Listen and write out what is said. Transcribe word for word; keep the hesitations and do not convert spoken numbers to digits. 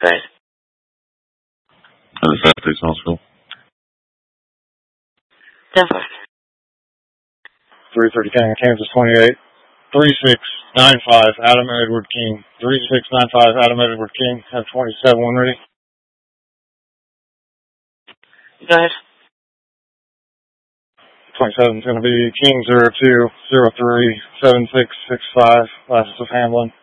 Right. And the South East Hospital. Denver. three thirty King, Kansas twenty-eight. three six nine five, Adam Edward King. three six nine five, Adam Edward King. Have twenty-seven one ready. Go ahead. twenty-seven is going to be King zero two zero three seven six six five, last of Hamlin.